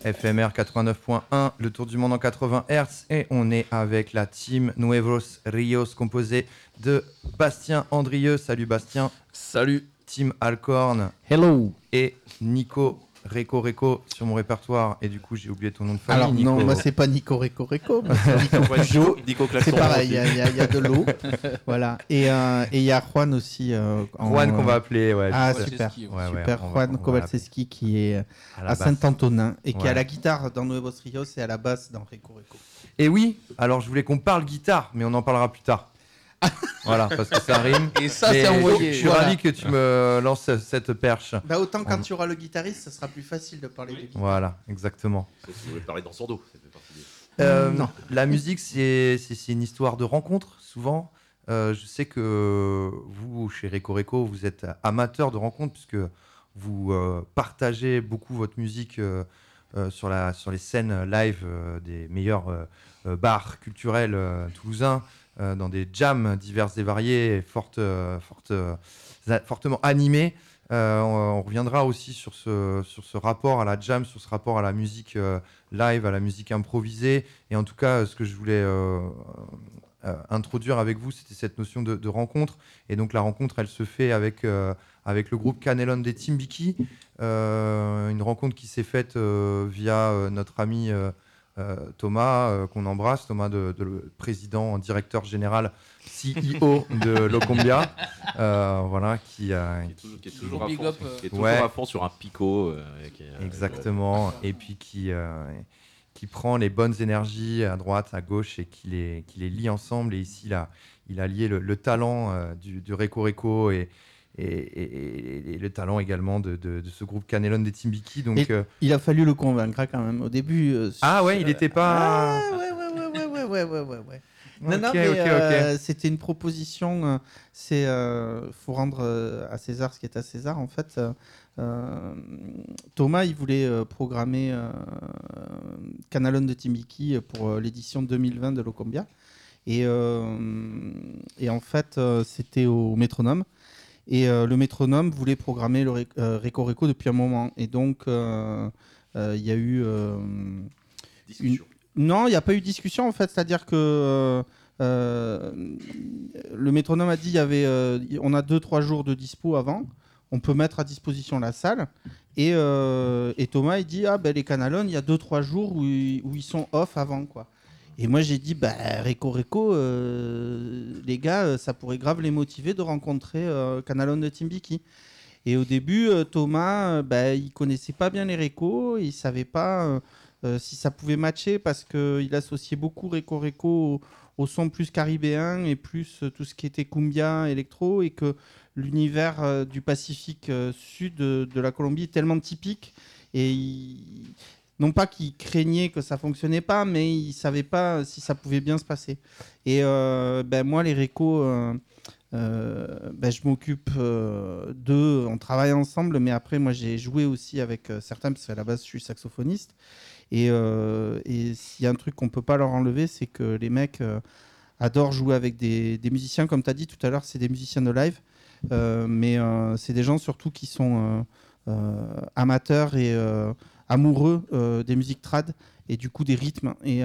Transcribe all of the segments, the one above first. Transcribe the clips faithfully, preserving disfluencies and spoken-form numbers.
F M R quatre-vingt-neuf point un, le tour du monde en quatre-vingts hertz. Et on est avec la team Nuevos Rios, composée de Bastien Andrieux. Salut Bastien. Salut. Team Alcorn. Hello. Et Nico Reco Reco sur mon répertoire. Et du coup, j'ai oublié ton nom de famille. Alors Nico. non, moi c'est pas Nico Reco Reco. Nico Peugeot. Nico C'est pareil, il y, y, y a de l'eau. Voilà. Et il euh, y a Juan aussi. Euh, en, Juan qu'on va appeler. Ouais, ah, super. super. Ouais, ouais, super. on va- Juan on va Kowalski qui est à, à Saint-Antonin et qui Ouais. est à la guitare dans Nuevos Rios et à la basse dans Reco Reco. Et oui, alors je voulais qu'on parle guitare, mais on en parlera plus tard. Voilà, parce que ça rime. Et ça, Mais c'est envoyé. Je suis Voilà. ravi que tu me lances cette perche. Bah, autant quand On- tu auras le guitariste, ça sera plus facile de parler de guitare. Voilà, exactement. Sauf si vous voulez parler dans son dos. Ça fait partie des- Euh, Non. La musique, c'est c'est- c'est une histoire de rencontre, souvent. Euh, je sais que vous, chez Reco Reco, vous êtes amateur de rencontres, puisque vous euh, partagez beaucoup votre musique euh, euh, sur, la, sur les scènes live euh, des meilleurs euh, euh, bars culturels euh, toulousains, euh, dans des jams diverses et variés, fortes, euh, fortes, euh, fortement animés. Euh, on, on reviendra aussi sur ce, sur ce rapport à la jam, sur ce rapport à la musique euh, live, à la musique improvisée. Et en tout cas, ce que je voulais euh, euh, introduire avec vous, c'était cette notion de, de rencontre. Et donc la rencontre, elle se fait avec, euh, avec le groupe Canelon des Timbiki. Euh, une rencontre qui s'est faite euh, via euh, notre ami euh, euh, Thomas, euh, qu'on embrasse, Thomas, de, de le président, directeur général, C E O de Locombia. Euh, voilà, qui a... Qui est toujours, qui est toujours, à, Big fond, up, euh. qui est toujours Ouais. à fond sur un picot. euh, qui est, euh, Exactement, et puis qui, euh, qui prend les bonnes énergies à droite, à gauche, et qui les, qui les lie ensemble. Et ici, là, il a lié le, le talent euh, du, du Reco Reco et, et, et- et le talent également de, de- de ce groupe Canelon des Timbiki. Donc, Et- euh, Il a fallu le convaincre hein, quand même au début. euh, ah sur- ouais, il n'était pas... Ah, ouais, ouais, ouais, ouais, ouais, ouais, ouais, ouais, ouais. Non, Ok, non, mais ok, ok. euh, c'était une proposition. euh, c'est euh, faut rendre euh, à César ce qui est à César. En fait, euh, euh, Thomas, il voulait euh, programmer euh, Canalon de Timbiki pour euh, l'édition deux mille vingt de Locombia. Et, euh, et en fait, euh, c'était au métronome. Et euh, le métronome voulait programmer le Ré- euh, Reco Reco depuis un moment. Et donc, euh, euh, il y a eu. euh, discussion. non, il n'y a pas eu de discussion en fait, c'est-à-dire que euh, euh, le métronome a dit il y avait, euh, on a deux trois jours de dispo avant, on peut mettre à disposition la salle. Et, euh, et Thomas il dit ah ben les Canalon il y a deux trois jours où, ils- où ils sont off avant quoi. Et moi j'ai dit bah Reco Reco euh, les gars euh, ça pourrait grave les motiver de rencontrer euh, Canalon de Timbiki. Et au début euh, Thomas euh, bah, il connaissait pas bien les Reco, il savait pas euh, euh, si ça pouvait matcher parce qu'il associait beaucoup Reco Reco au, au son plus caribéen et plus euh, tout ce qui était cumbia, électro, et que l'univers euh, du Pacifique euh, sud de, de la Colombie est tellement typique et il- non pas qu'il craignait que ça fonctionnait pas, mais il savait pas si ça pouvait bien se passer. Et euh, ben moi les Reco, euh, euh, ben je m'occupe euh, d'eux, on travaille ensemble, mais après moi j'ai joué aussi avec euh, certains parce qu'à la base je suis saxophoniste. Et, euh, et s'il y a un truc qu'on peut pas leur enlever, c'est que les mecs euh, adorent jouer avec des, des musiciens, comme tu as dit tout à l'heure, c'est des musiciens de live, euh, mais euh, c'est des gens surtout qui sont euh, euh, amateurs et euh, amoureux euh, des musiques trad et du coup des rythmes. Et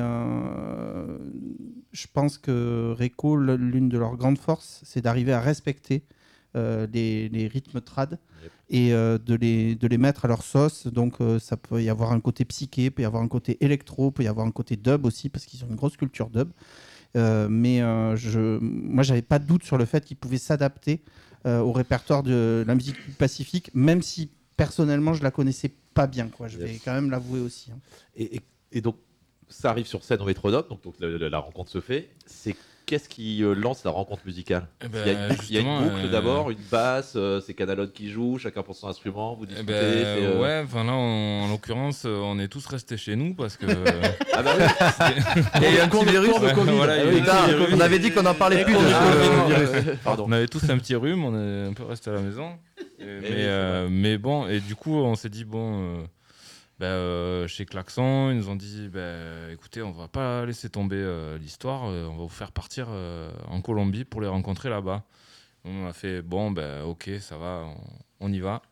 euh, je pense que Reco, l'une de leurs grandes forces, c'est d'arriver à respecter euh, les, les rythmes trad Yep. et euh, de, les, de les mettre à leur sauce. Donc euh, ça peut y avoir un côté psyché, peut y avoir un côté électro, peut y avoir un côté dub aussi, parce qu'ils ont une grosse culture dub. Euh, mais euh, je, moi, j'avais pas de doute sur le fait qu'ils pouvaient s'adapter euh, au répertoire de la musique du Pacifique, même si personnellement, je la connaissais pas bien. Quoi. Je vais Yes. quand même l'avouer aussi. Hein. Et, et- et donc, ça arrive sur scène au métronome, donc, donc la, la- la rencontre se fait. C'est qu'est-ce qui euh, lance la rencontre musicale Eh il, y a une, ben, il y a une justement, boucle euh, d'abord, une basse, euh, c'est Canalon qui joue, chacun pour son instrument, vous Eh discutez. ben, c'est, euh, ouais, enfin là, en, en l'occurrence, euh, on est tous restés chez nous parce que. Ah bah oui. Et il y a un petit virus. Ouais, voilà, il y a eu un Putain, petit virus. on avait dit qu'on en parlait plus de Ah, ce ouais. virus. Pardon. On avait tous un petit rhume, on est un peu resté à la maison. Et- mais, oui, c'est euh, mais bon, et du coup, on s'est dit, bon, euh, ben, euh, chez Klaxon, ils nous ont dit, ben, écoutez, on va pas laisser tomber euh, l'histoire, euh, on va vous faire partir euh, en Colombie pour les rencontrer là-bas. On a fait bon, ben ok, ça va, on, on y va.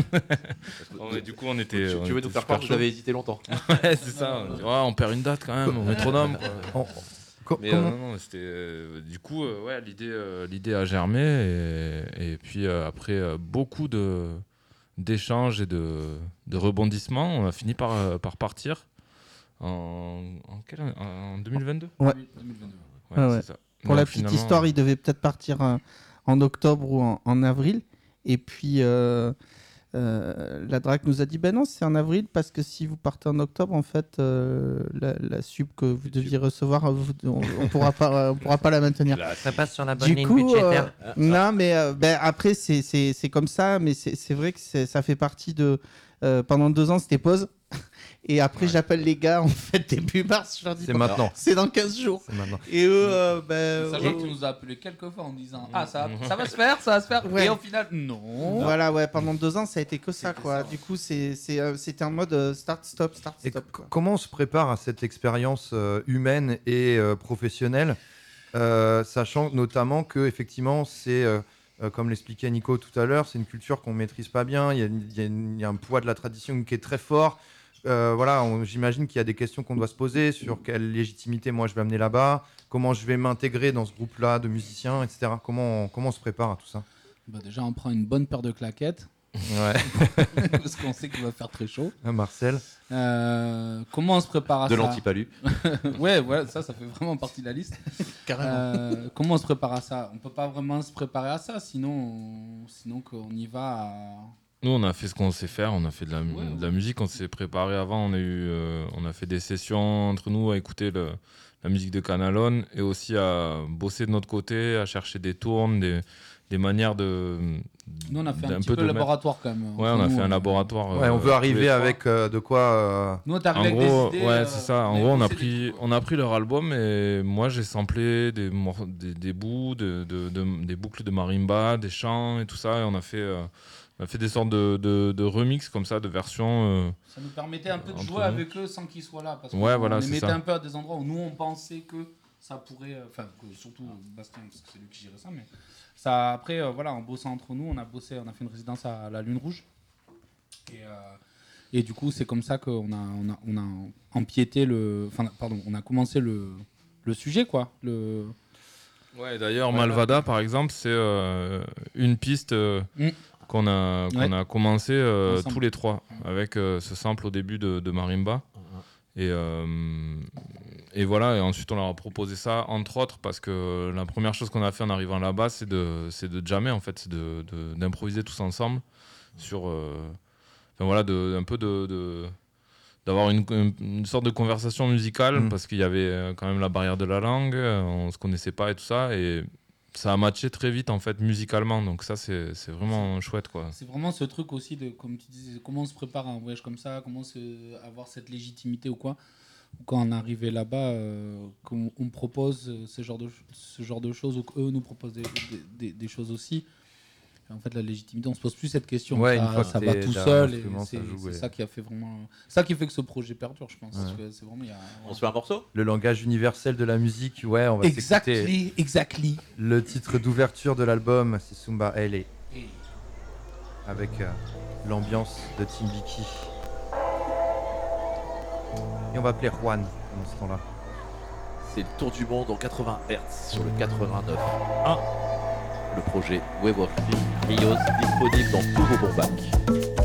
Bon, mais du coup, on était. Tu, on tu veux était nous faire super croire que vous chaud. avez hésité longtemps. Ouais, c'est ça. On, dit, ouais, on perd une date quand même au métronome. Quoi. En- co- Mais comment- euh, non, non, c'était euh, du coup, euh, ouais, l'idée, euh, l'idée a germé et, et puis euh, après euh, beaucoup de d'échanges et de, de rebondissements, on a fini par, euh, par partir en, en, quelle année en deux mille vingt-deux. Ouais. deux mille vingt-deux. Ouais, Ouais, ouais. c'est ça. Pour Donc, la petite finalement, histoire, il devait peut-être partir euh, en octobre ou en, en avril. Et puis, euh, euh, la D R A C nous a dit ben non, c'est en avril parce que si vous partez en octobre, en fait, euh, la, la sub que vous deviez recevoir, vous- on ne pourra, pas- on pourra pas la maintenir. Ça passe sur la bonne Du ligne coup, budgétaire. euh, non, mais euh, ben, après, c'est- c'est c'est comme ça, mais c'est c'est vrai que c'est- ça fait partie de. euh, pendant deux ans, c'était pause. Et après, Ouais. j'appelle les gars, en fait, début mars, je leur dis C'est bon, maintenant. c'est dans quinze jours. C'est maintenant. Et eux, euh, ben. Sachant que euh, tu nous as appelé quelques fois en disant ah ça, ça va se faire, ça va se faire. Ouais. Et au final non. Voilà, ouais, pendant deux ans, ça a été que ça, C'était quoi. ça, ouais. Du coup, c'est- c'est, euh, c'était en mode euh, start, stop, start, Et stop. c- quoi. comment on se prépare à cette expérience euh, humaine et euh, professionnelle, euh, sachant notamment que effectivement c'est euh, euh, comme l'expliquait Nico tout à l'heure, c'est une culture qu'on maîtrise pas bien. Il y a, une- il y a une- il y a un poids de la tradition qui est très fort. Euh, voilà, on- j'imagine qu'il y a des questions qu'on doit se poser sur quelle légitimité moi je vais amener là-bas, comment je vais m'intégrer dans ce groupe-là de musiciens, et cetera. Comment on, comment on se prépare à tout ça? Bah, déjà on prend une bonne paire de claquettes Ouais. parce qu'on sait qu'il va faire très chaud. Marcel. Euh, comment on se prépare à De ça l'antipalu. Ouais, ouais, ça, ça fait vraiment partie de la liste. Carrément. Euh, comment on se prépare à ça? On peut pas vraiment se préparer à ça, sinon, on... sinon qu'on y va. À... Nous, on a fait ce qu'on sait faire, on a fait de la, Ouais, de la musique, on s'est préparé avant, on a, eu, euh, on a fait des sessions entre nous à écouter le- la musique de Canalone et aussi à bosser de notre côté, à chercher des tournes, des, des manières de. Nous, on a fait d'un un petit peu, de mettre- laboratoire quand même. Ouais, Entre on a nous, fait un euh, laboratoire. Ouais, on euh, veut tous les arriver trois. avec euh, de quoi. euh, Nous, on est arrivé En avec gros, des idées. ouais, euh, c'est ça. En mais gros, on a bossé des pris, trucs, on a pris leur album et moi j'ai samplé des, mor- des, des bouts, de, de- de- des boucles de marimba, des chants et tout ça. Et on a fait, euh, on a fait des sortes de, de, de remix comme ça, de versions. euh, Ça nous permettait un peu de Entre jouer nous. avec eux sans qu'ils soient là. Parce Ouais, qu'on voilà, les c'est mettait ça. un peu à des endroits où nous, on pensait que ça pourrait. euh, Enfin, que surtout Bastien, parce que c'est lui qui gérait ça. Mais ça, après, euh, voilà, en bossant entre nous, on a bossé, on a fait une résidence à la Lune Rouge. Et, euh, et du coup, c'est comme ça qu'on a, on a, on a empiété le. Enfin, pardon, on a commencé le, le sujet, quoi. Le... Ouais, d'ailleurs, Ouais, Malvada, par exemple, c'est euh, une piste euh, Mm. qu'on a, qu'on Ouais. a commencé euh, Ensemble. tous les trois, avec euh, ce sample au début de, de Marimba. Et, euh, et voilà, et ensuite on leur a proposé ça, entre autres, parce que la première chose qu'on a fait en arrivant là-bas, c'est de, c'est de jammer, en fait, c'est de, de- d'improviser tous ensemble sur. euh, enfin voilà, de, un peu de. de- d'avoir une, une- une sorte de conversation musicale, Mm. parce qu'il y avait euh, quand même la barrière de la langue, euh, on se connaissait pas et tout ça, et ça a matché très vite, en fait, musicalement, donc ça, c'est, c'est vraiment chouette, quoi. C'est vraiment ce truc aussi de, comme tu disais, comment on se prépare à un voyage comme ça, comment se, avoir cette légitimité ou quoi. Quand on est arrivé là-bas, euh, qu'on on propose euh, ce genre de, ch- ce genre de choses, ou qu'eux nous proposent des, des- des- des choses aussi. Et en fait, la légitimité, on se pose plus cette question. Ouais, ça une fois que ça va t'es tout derrière seul. Et l'instrument, c'est ça joue, c'est ouais. ça qui a fait vraiment. Ça qui fait que ce projet perdure, je pense. Ouais. Parce que c'est vraiment. il Y a, On se fait un morceau? Le langage universel de la musique, ouais, on va s'écouter. Exactly, exactly. Le titre d'ouverture de l'album, c'est Sumba L A, Et- avec euh, l'ambiance de Timbiki. Et on va appeler Juan pendant ce temps-là. C'est le tour du monde en quatre-vingts hertz sur le quatre-vingt-neuf. Ah. Le projet Wave of Rios disponible dans tous vos bons bacs.